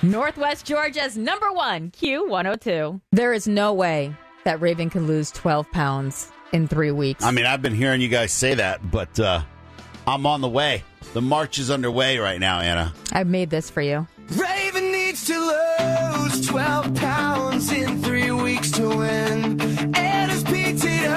Northwest Georgia's number one, Q102. There is no way that Raven could lose 12 pounds in 3 weeks. I mean, I've been hearing you guys say that, but I'm on the way. The march is underway right now, Anna. I've made this for you. Raven needs to lose 12 pounds in 3 weeks to win. Anna's PTO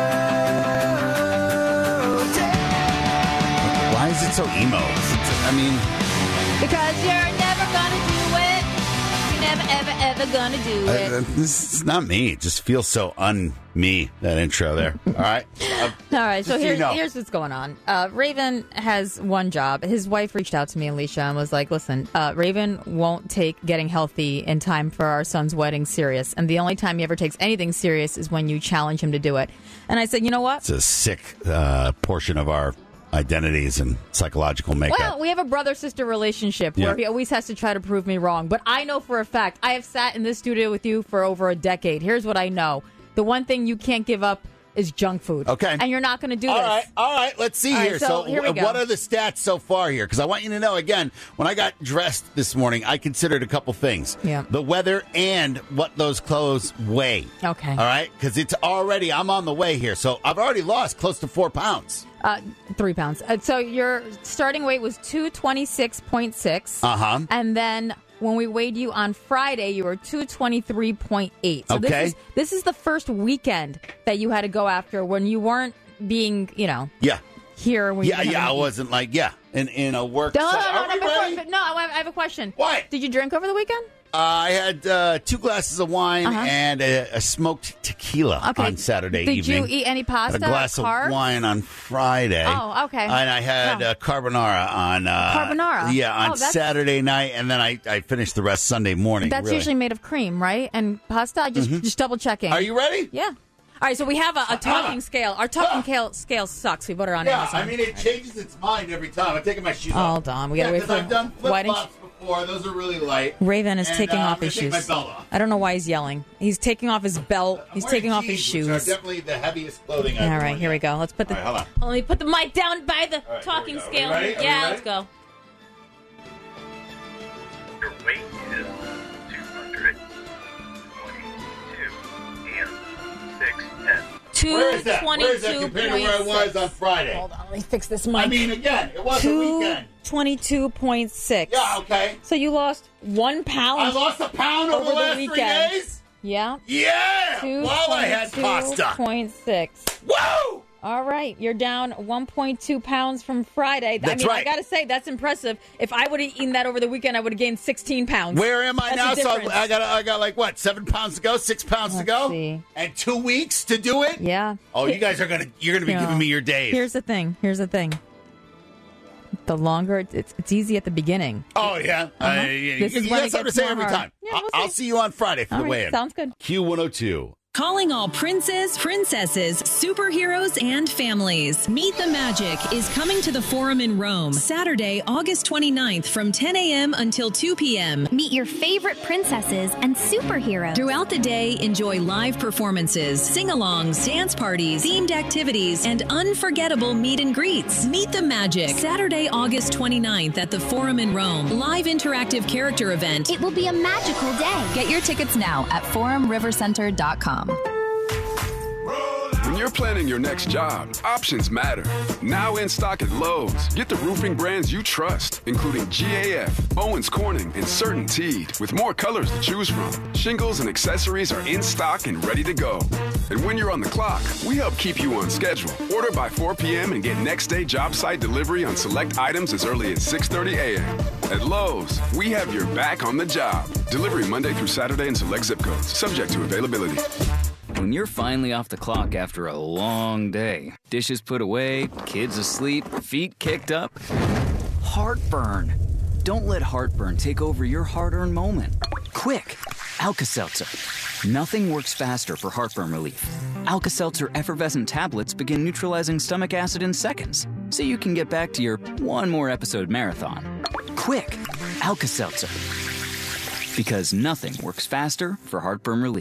day. Why is it so emo? I mean... Because you're never gonna do it. You're never, ever gonna do it. This is not me. It just feels so un-me, that intro there. All right? All right, so Just here's what's going on. Raven has one job. His wife reached out to me, Alicia, and was like, listen, Raven won't take getting healthy in time for our son's wedding serious. And the only time he ever takes anything serious is when you challenge him to do it. And I said, you know what? It's a sick portion of our identities and psychological makeup. Well, we have a brother-sister relationship where he always has to try to prove me wrong. But I know for a fact, I have sat in this studio with you for over a decade. Here's what I know. The one thing you can't give up is junk food. Okay. And you're not going to do this. All right. Let's see here. So here we go. What are the stats so far here? Because I want you to know, again, when I got dressed this morning, I considered a couple things. Yeah. The weather and what those clothes weigh. Okay. All right? Because I'm on the way here. So I've already lost close to 4 pounds. 3 pounds. So your starting weight was 226.6. Uh-huh. And then when we weighed you on Friday, you were 223.8. So Okay. this is the first weekend that you had to go after when you weren't being, Yeah. here. When I wasn't like, in a work No, setting. no, Are we ready? I have a question. What? Did you drink over the weekend? I had 2 glasses of wine and a smoked tequila on Saturday evening. Did you eat any pasta? Had a glass carbs? of wine on Friday. Oh, okay. And I had carbonara on Carbonara? Yeah, on that's- Saturday night, and then I finished the rest Sunday morning. That's usually made of cream, right? And pasta? Just double checking. Are you ready? Yeah. All right, so we have a talking scale. Our talking scale sucks. We put it on Amazon. I mean, it changes its mind every time. I'm taking my shoes off. Hold on. We got to wait for I've done why didn't flip-flops before. Those are really light. Raven is And, taking I'm off his gonna take shoes. my belt off. I don't know why he's yelling. He's taking off his belt. He's I'm wearing taking off his jeans, which shoes. are definitely the heaviest clothing I've All worn right, here we go. Let's put the. All right, hold Let me put the mic down by the right, talking here we go. scale. Are we ready? Are we Yeah, ready? let's go. Your weight is 222 Where is that? Where is that compared to where it was on Friday? Hold on, let me fix this mic. I mean, again, it was a weekend. 222.6. Yeah, okay. So you lost 1 pound. I lost a pound over the last 3 weekend. days? Yeah. Yeah! While I had pasta. 222.6. Woo! All right, you're down 1.2 pounds from Friday. That's I mean, right. I got to say, that's impressive. If I would have eaten that over the weekend, I would have gained 16 pounds. Where am I That's now? the So difference. I got like what, 7 pounds to go, 6 pounds to Let's go, see. and 2 weeks to do it. Yeah. Oh, you guys you're gonna be giving me your days. Here's the thing. The longer it's easy at the beginning. Oh yeah, This is you when got it something to gets say more every hard. time. Yeah, we'll I'll see. see you on Friday for All the right, weigh-in. sounds good. Q102. Calling all princes, princesses, superheroes, and families. Meet the Magic is coming to the Forum in Rome, Saturday, August 29th from 10 a.m. until 2 p.m. Meet your favorite princesses and superheroes. Throughout the day, enjoy live performances, sing-alongs, dance parties, themed activities, and unforgettable meet and greets. Meet the Magic, Saturday, August 29th at the Forum in Rome. Live interactive character event. It will be a magical day. Get your tickets now at forumrivercenter.com. When you're planning your next job, options matter. Now in stock at Lowe's. Get the roofing brands you trust, including GAF, Owens Corning, and CertainTeed, with more colors to choose from. Shingles and accessories are in stock and ready to go. And when you're on the clock, we help keep you on schedule. Order by 4 p.m. and get next day job site delivery on select items as early as 6:30 a.m. At Lowe's, we have your back on the job. Delivery Monday through Saturday in select zip codes, subject to availability. When you're finally off the clock after a long day, dishes put away, kids asleep, feet kicked up, heartburn. Don't let heartburn take over your hard-earned moment. Quick, Alka-Seltzer. Nothing works faster for heartburn relief. Alka-Seltzer effervescent tablets begin neutralizing stomach acid in seconds, so you can get back to your one more episode marathon. Quick, Alka-Seltzer. Because nothing works faster for heartburn relief.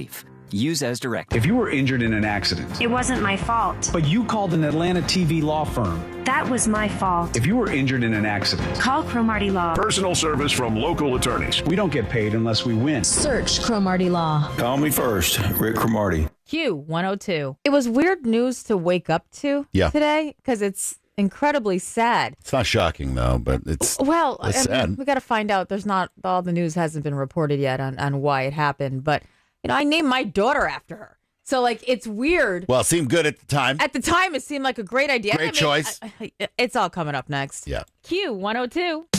Use as directed. If you were injured in an accident, it wasn't my fault. But you called an Atlanta TV law firm. That was my fault. If you were injured in an accident, call Cromartie Law. Personal service from local attorneys. We don't get paid unless we win. Search Cromartie Law. Call me first, Rick Cromartie. Q102. It was weird news to wake up to today because it's incredibly sad. It's not shocking though, but it's sad. We got to find out. There's not all the news hasn't been reported yet on why it happened, but I named my daughter after her. So it's weird. Well, it seemed good at the time. At the time, it seemed like a great idea. Great choice. It's all coming up next. Yeah. Q102.